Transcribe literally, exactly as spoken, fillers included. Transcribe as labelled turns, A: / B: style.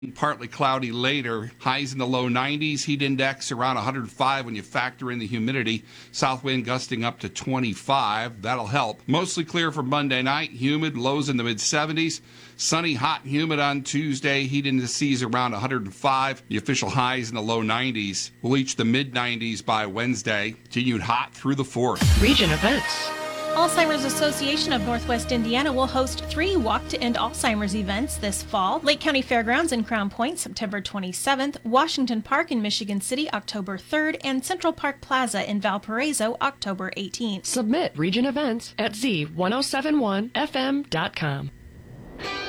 A: Partly cloudy later. Highs in the low nineties. Heat index around one hundred five when you factor in the humidity. South wind gusting up to twenty-five. That'll help. Mostly clear for Monday night. Humid. Lows in the mid seventies. Sunny, hot, and humid on Tuesday. Heat indices around one hundred five. The official highs in the low nineties. We'll reach the mid nineties by Wednesday. Continued hot through the fourth.
B: Region events.
C: Alzheimer's Association of Northwest Indiana will host three Walk to End Alzheimer's events this fall. Lake County Fairgrounds in Crown Point, September twenty-seventh, Washington Park in Michigan City, October third, and Central Park Plaza in Valparaiso, October eighteenth.
B: Submit region events at z ten seventy-one f m dot com.